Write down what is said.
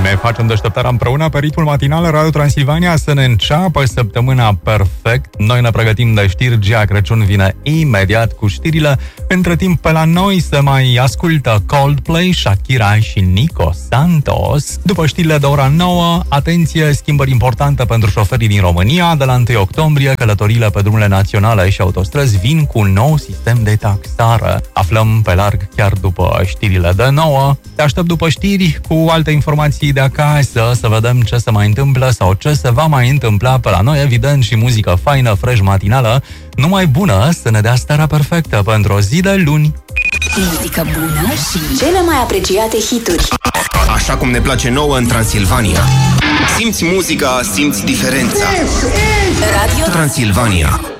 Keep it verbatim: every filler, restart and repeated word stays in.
Ne facem deșteptarea împreună pe ritmul matinal Radio Transilvania să ne înceapă săptămâna perfect. Noi ne pregătim de știri, Gia Crăciun vine imediat cu știrile. Între timp pe la noi se mai ascultă Coldplay, Shakira și Nico Santos. După știrile de ora nouă, atenție, schimbări importante pentru șoferii din România. De la întâi octombrie, călătorile pe drumurile naționale și autostrăzi vin cu un nou sistem de taxare. Aflăm pe larg chiar după știrile de nouă. Te aștept după știri cu alte informații de acasă, să vedem ce se mai întâmplă sau ce se va mai întâmpla pe la noi, evident, și muzică faină, fresh, matinală, numai bună să ne dea starea perfectă pentru o zi de luni. Muzică bună și cele mai apreciate hituri. Așa cum ne place nouă în Transilvania. Simți muzica, simți diferența. Radio Transilvania.